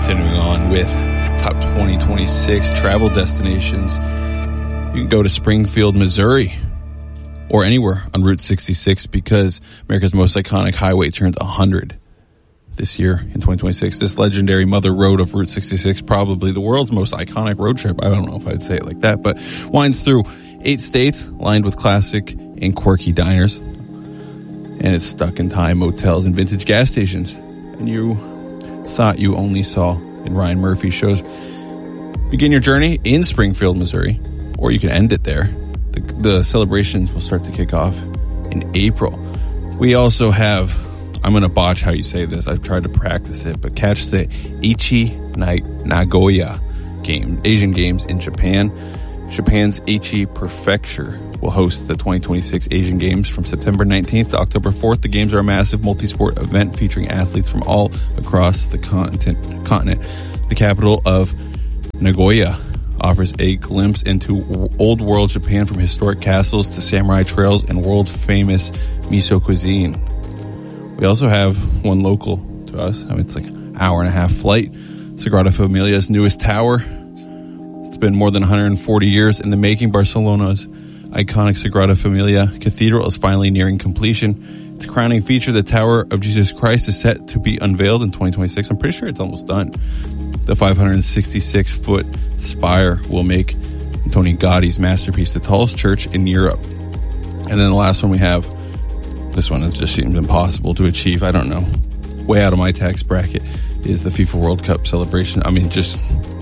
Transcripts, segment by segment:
Continuing on with top 2026 travel destinations. You can go to Springfield, Missouri, or anywhere on Route 66 because America's most iconic highway turns 100 this year in 2026. This legendary mother road of Route 66, probably the world's most iconic road trip. I don't know if I'd say it like that, but winds through 8 states lined with classic and quirky diners. And it's stuck in time motels and vintage gas stations. And you thought you only saw in Ryan Murphy shows. Begin your journey in Springfield, Missouri, or you can end it there. The celebrations will start to kick off in April. We also have, I'm going to botch how you say this. I've tried to practice it, but catch the Aichi Nagoya Asian Games in Japan. Japan's Aichi Prefecture will host the 2026 Asian Games from September 19th to October 4th. The Games are a massive multi-sport event featuring athletes from all across the continent. The capital of Nagoya offers a glimpse into old world Japan, from historic castles to samurai trails and world-famous miso cuisine. We also have one local to us. I mean, it's like an hour-and-a-half flight. Sagrada Familia's newest tower. It's been more than 140 years in the making. Barcelona's iconic Sagrada Familia Cathedral is finally nearing completion. Its crowning feature, the Tower of Jesus Christ, is set to be unveiled in 2026. I'm pretty sure it's almost done. The 566-foot spire will make Antoni Gaudi's masterpiece the tallest church in Europe. And then the last one we have, this one just seems impossible to achieve. I don't know. Way out of my tax bracket is the FIFA World Cup celebration. I mean, just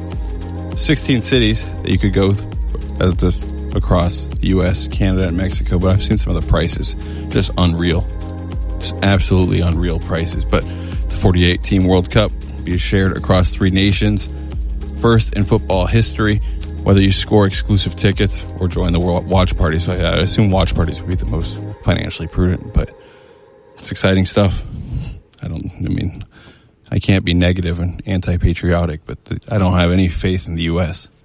16 cities that you could go across the U.S., Canada, and Mexico. But I've seen some of the prices. Just unreal. Just absolutely unreal prices. But the 48-team World Cup be shared across 3 nations. First in football history, whether you score exclusive tickets or join the world watch party. So I assume watch parties would be the most financially prudent, but it's exciting stuff. I can't be negative and anti-patriotic, but I don't have any faith in the U.S.